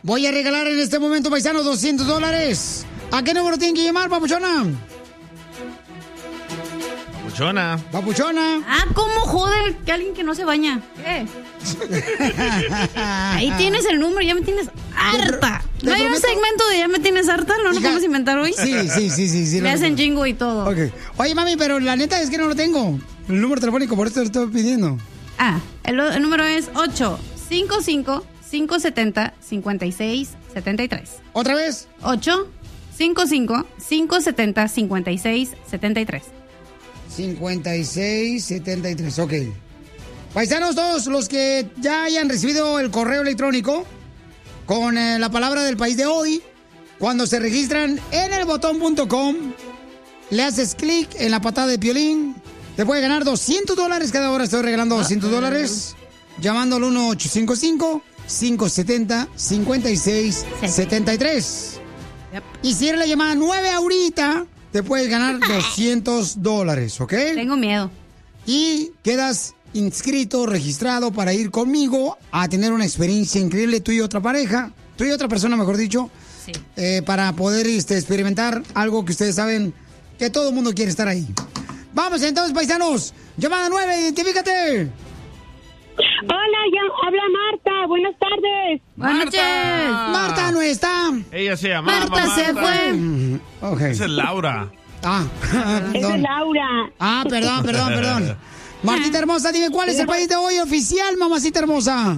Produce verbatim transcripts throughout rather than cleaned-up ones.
Voy a regalar en este momento, paisanos, doscientos dólares. ¿A qué número tienen que llamar, papuchona? Papuchona. Papuchona. Ah, ¿cómo joder? Que alguien que no se baña. ¿Qué? Ahí tienes el número, ya me tienes harta. Te ¿No hay un prometo- segmento de ya me tienes harta? ¿No lo Hija, podemos inventar hoy? Sí, sí, sí, sí. sí Le lo hacen recuerdo. jingo y todo. Ok. Oye, mami, pero la neta es que no lo tengo. El número telefónico, por eso te lo estoy pidiendo. Ah, el, el número es ocho cinco cinco, cinco siete cero, cinco seis siete tres. ¿Otra vez? ocho cinco cinco, cinco siete cero, cinco seis siete tres. cincuenta y seis setenta y tres, ok. Paisanos, todos los que ya hayan recibido el correo electrónico con eh, la palabra del país de hoy, cuando se registran en el botón punto com, le haces clic en la patada de Piolín, te puede ganar doscientos dólares. Cada hora estoy regalando doscientos dólares. Llamando al uno ocho cinco cinco, cinco siete cero, cinco seis siete tres. Yep. Y si eres la llamada nueve ahorita, te puedes ganar doscientos dólares, ¿ok? Tengo miedo. Y quedas inscrito, registrado para ir conmigo a tener una experiencia increíble, tú y otra pareja, tú y otra persona, mejor dicho, Sí. eh, para poder este, experimentar algo que ustedes saben que todo el mundo quiere estar ahí. Vamos entonces, paisanos. Llamada nueve, identifícate. Hola, ya habla Marta. Buenas tardes. Buenas noches. Marta no está. Ella se llamaba Marta se fue. Mm, Ok. Esa es Laura. Ah, Esa es perdón. Laura. Ah, perdón, perdón, perdón. Martita hermosa, dime cuál es el país de hoy oficial, mamacita hermosa.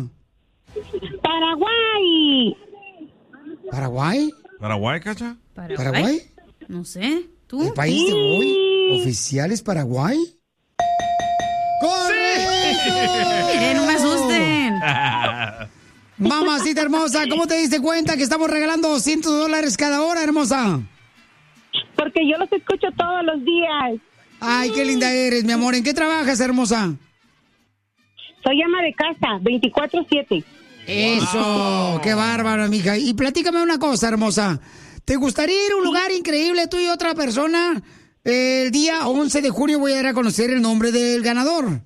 Paraguay. ¿Paraguay? ¿Paraguay, cacha? ¿Paraguay? No sé. ¿Tú? ¿El país de hoy oficial es Paraguay? ¡Correcto! Eh, no me asusten. Mamacita hermosa, ¿cómo te diste cuenta que estamos regalando doscientos dólares cada hora, hermosa? Porque yo los escucho todos los días. Ay, qué linda eres, mi amor. ¿En qué trabajas, hermosa? Soy ama de casa, veinticuatro siete. Eso, qué bárbaro, mija. Y platícame una cosa, hermosa. ¿Te gustaría ir a un lugar increíble, tú y otra persona? El día once de junio voy a dar a conocer el nombre del ganador.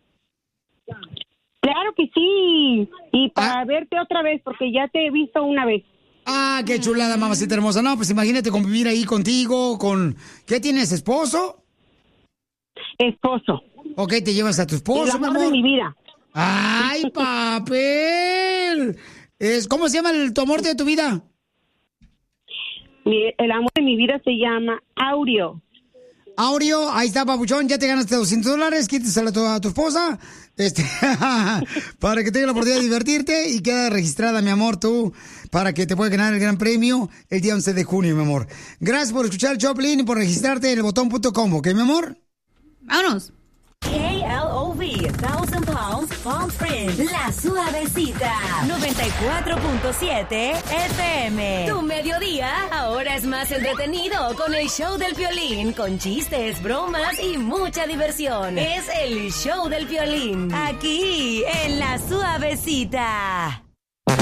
Claro que sí. Y para Ah. verte otra vez, porque ya te he visto una vez. Ah, qué chulada, mamacita hermosa. No, pues imagínate convivir ahí contigo, con... ¿Qué tienes, esposo? Esposo. Ok, te llevas a tu El esposo, mi amor de amor. mi vida. ¡Ay, papel! Es, ¿Cómo se llama el, tu amor de tu vida? Mi- el amor de mi vida se llama Aureo. Aureo, ahí está, papuchón, ya te ganaste doscientos dólares, quítaselo a tu, a tu esposa, este, para que tenga la oportunidad de divertirte y queda registrada, mi amor, tú, para que te puedas ganar el gran premio el día once de junio, mi amor. Gracias por escuchar el Choplin y por registrarte en el botón punto com, ¿ok, mi amor? Vámonos. K L O V, Thousand Pounds, Palm Springs, La Suavecita, noventa y cuatro punto siete F M. Tu mediodía ahora es más entretenido con el show del Piolín, con chistes, bromas y mucha diversión. Es el show del Piolín, aquí en La Suavecita.